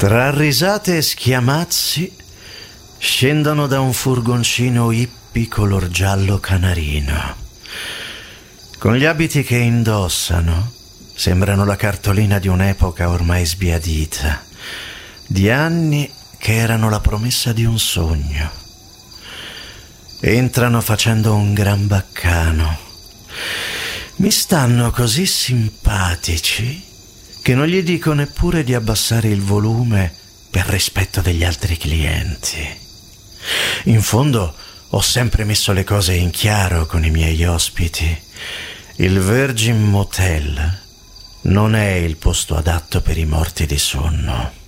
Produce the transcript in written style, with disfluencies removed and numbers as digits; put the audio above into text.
Tra risate e schiamazzi scendono da un furgoncino hippie color giallo canarino. Con gli abiti che indossano sembrano la cartolina di un'epoca ormai sbiadita, di anni che erano la promessa di un sogno. Entrano facendo un gran baccano. Mi stanno così simpatici che non gli dico neppure di abbassare il volume per rispetto degli altri clienti. In fondo ho sempre messo le cose in chiaro con i miei ospiti. Il Virgin Motel non è il posto adatto per i morti di sonno.